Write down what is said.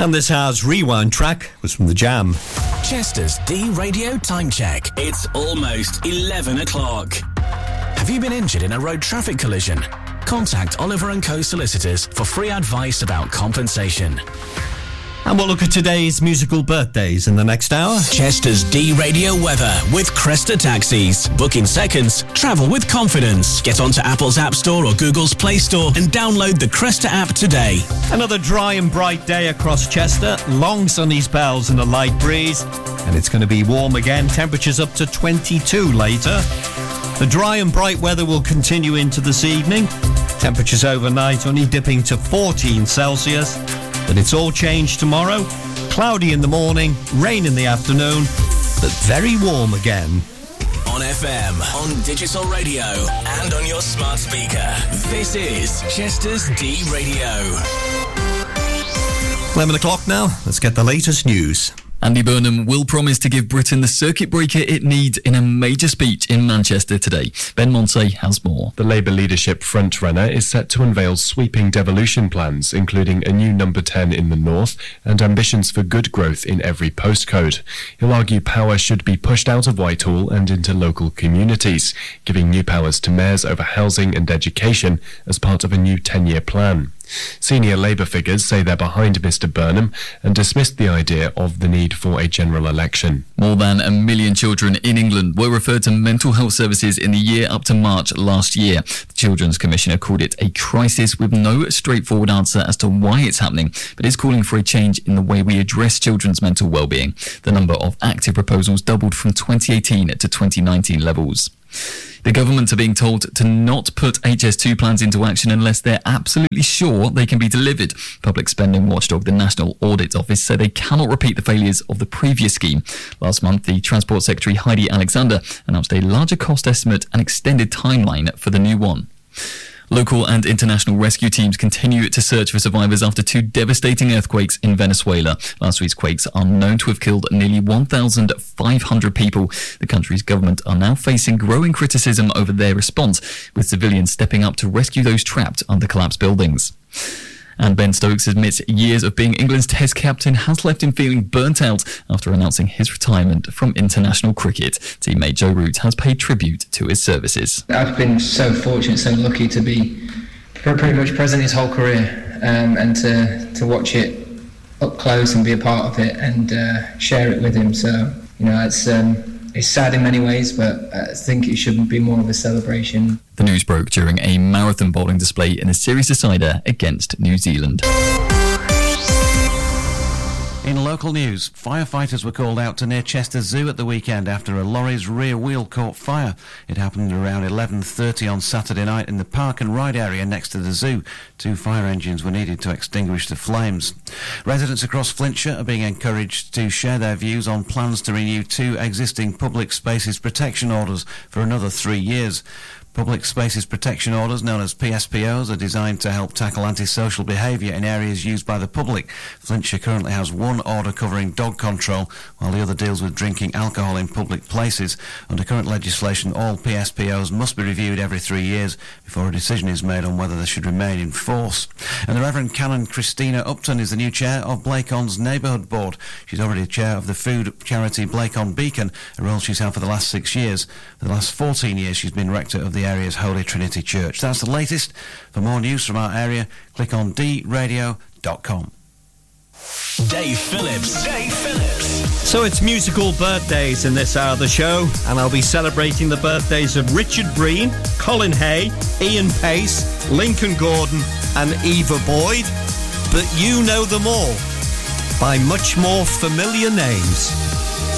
And this hour's rewind track was from The Jam. Chester's D-Radio Time Check. It's almost 11 o'clock. Have you been injured in a road traffic collision? Contact Oliver & Co Solicitors for free advice about compensation. And we'll look at today's musical birthdays in the next hour. Chester's D-Radio weather with Cresta Taxis. Book in seconds. Travel with confidence. Get onto Apple's App Store or Google's Play Store and download the Cresta app today. Another dry and bright day across Chester. Long sunny spells and a light breeze. And it's going to be warm again. Temperatures up to 22 later. The dry and bright weather will continue into this evening. Temperatures overnight only dipping to 14 Celsius. But it's all changed tomorrow. Cloudy in the morning, rain in the afternoon, but very warm again. On FM, on digital radio, and on your smart speaker. This is Chester's D-Radio. 11 o'clock now. Let's get the latest news. Andy Burnham will promise to give Britain the circuit breaker it needs in a major speech in Manchester today. Ben Monsey has more. The Labour leadership frontrunner is set to unveil sweeping devolution plans, including a new number 10 in the north and ambitions for good growth in every postcode. He'll argue power should be pushed out of Whitehall and into local communities, giving new powers to mayors over housing and education as part of a new 10-year plan. Senior Labour figures say they're behind Mr Burnham and dismissed the idea of the need for a general election. More than 1 million children in England were referred to mental health services in the year up to March last year. The Children's Commissioner called it a crisis with no straightforward answer as to why it's happening, but is calling for a change in the way we address children's mental well-being. The number of active proposals doubled from 2018 to 2019 levels. The government are being told to not put HS2 plans into action unless they're absolutely sure they can be delivered. Public spending watchdog, the National Audit Office, said they cannot repeat the failures of the previous scheme. Last month, the Transport Secretary Heidi Alexander announced a larger cost estimate and extended timeline for the new one. Local and international rescue teams continue to search for survivors after 2 devastating earthquakes in Venezuela. Last week's quakes are known to have killed nearly 1,500 people. The country's government are now facing growing criticism over their response, with civilians stepping up to rescue those trapped under collapsed buildings. And Ben Stokes admits years of being England's Test captain has left him feeling burnt out after announcing his retirement from international cricket. Teammate Joe Root has paid tribute to his services. I've been so fortunate, so lucky to be pretty much present his whole career, and to watch it up close and be a part of it and share it with him. So, you know, it's sad in many ways, but I think it should be more of a celebration. The news broke during a marathon bowling display in a series decider against New Zealand. In local news, firefighters were called out to near Chester Zoo at the weekend after a lorry's rear wheel caught fire. It happened around 11:30 on Saturday night in the park and ride area next to the zoo. 2 fire engines were needed to extinguish the flames. Residents across Flintshire are being encouraged to share their views on plans to renew 2 existing public spaces protection orders for another 3 years. Public Spaces Protection Orders, known as PSPOs, are designed to help tackle antisocial behaviour in areas used by the public. Flintshire currently has 1 order covering dog control, while the other deals with drinking alcohol in public places. Under current legislation, all PSPOs must be reviewed every 3 years before a decision is made on whether they should remain in force. And the Reverend Canon Christina Upton is the new chair of Blakeon's Neighbourhood Board. She's already chair of the food charity Blakeon Beacon, a role she's held for the last 6 years. For the last 14 years, she's been rector of the area's Holy Trinity Church. That's the latest. For more news from our area, click on dradio.com. Dave Phillips. So it's musical birthdays in this hour of the show, and I'll be celebrating the birthdays of Richard Breen, Colin Hay, Ian Pace, Lincoln Gordon and Eva Boyd. But you know them all by much more familiar names.